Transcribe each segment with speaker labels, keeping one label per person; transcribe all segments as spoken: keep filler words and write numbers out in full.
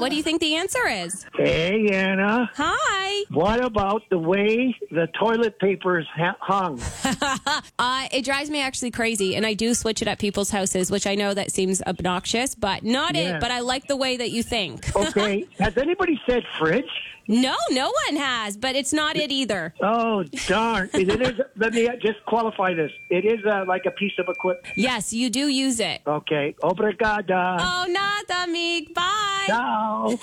Speaker 1: What do you think the answer is?
Speaker 2: Hey, Anna.
Speaker 1: Hi.
Speaker 2: What about the way the toilet paper is ha- hung?
Speaker 1: uh, it drives me actually crazy, and I do switch it at people's houses, which I know that seems obnoxious, but not
Speaker 2: Yeah.
Speaker 1: it. But I like the way that you think.
Speaker 2: Okay. Has anybody said fridge?
Speaker 1: No, no one has, but it's not it either.
Speaker 2: Oh, darn. It is, let me just qualify this. It is uh, like a piece of equipment.
Speaker 1: Yes, you do use it.
Speaker 2: Okay. Obrigada.
Speaker 1: Oh, nada, Meek. Bye.
Speaker 2: Ciao.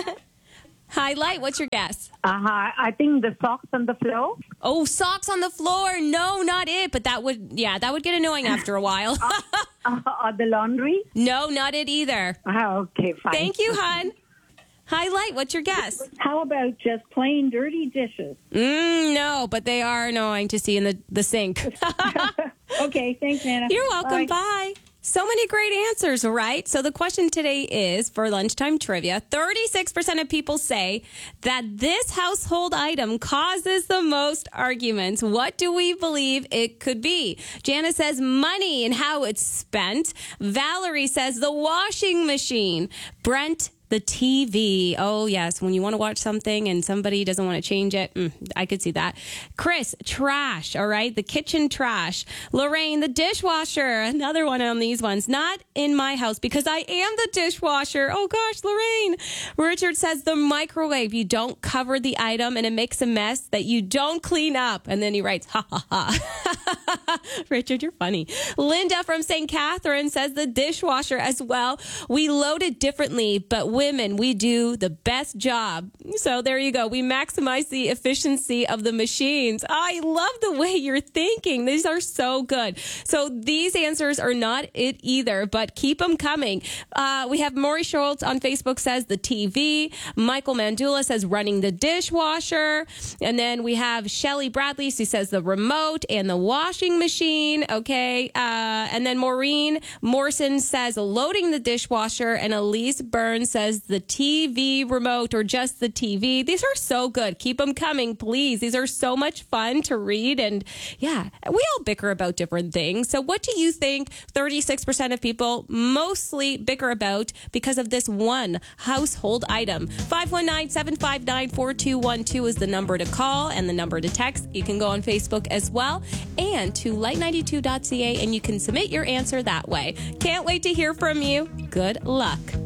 Speaker 1: Hi, Light. What's your guess?
Speaker 3: Uh-huh. I think the socks on the floor.
Speaker 1: Oh, socks on the floor. No, not it. But that would, yeah, that would get annoying after a while.
Speaker 3: Uh, or the laundry.
Speaker 1: No, not it either.
Speaker 3: Ah, okay, fine.
Speaker 1: Thank you, hon. Hi, Light. What's your guess?
Speaker 3: How about just plain dirty dishes?
Speaker 1: Mm, no, but they are annoying to see in the, the sink.
Speaker 3: Okay, thanks, Anna.
Speaker 1: You're welcome.
Speaker 3: Bye.
Speaker 1: Bye. So many great answers, right? So the question today is, for lunchtime trivia, thirty-six percent of people say that this household item causes the most arguments. What do we believe it could be? Janice says money and how it's spent. Valerie says the washing machine. Brent, the T V. Oh, yes. When you want to watch something and somebody doesn't want to change it, mm, I could see that. Chris, trash. All right. The kitchen trash. Lorraine, the dishwasher. Another one on these ones. Not in my house because I am the dishwasher. Oh, gosh, Lorraine. Richard says the microwave. You don't cover the item and it makes a mess that you don't clean up. And then he writes, ha, ha, ha. Richard, you're funny. Linda from Saint Catherine says the dishwasher as well. We load it differently, but women, we do the best job. So there you go. We maximize the efficiency of the machines. I love the way you're thinking. These are so good. So these answers are not it either, but keep them coming. Uh, we have Maury Schultz on Facebook says the T V. Michael Mandula says running the dishwasher. And then we have Shelly Bradley. She says the remote and the washing machine. Okay. Uh, and then Maureen Morrison says loading the dishwasher. And Elise Burns says the T V remote or just the T V. These are so good. Keep them coming, please. These are so much fun to read. And yeah, we all bicker about different things. So what do you think thirty-six percent of people mostly bicker about because of this one household item? five one nine, seven five nine, four two one two is the number to call and the number to text. You can go on Facebook as well and to light ninety-two dot c a and you can submit your answer that way. Can't wait to hear from you. Good luck.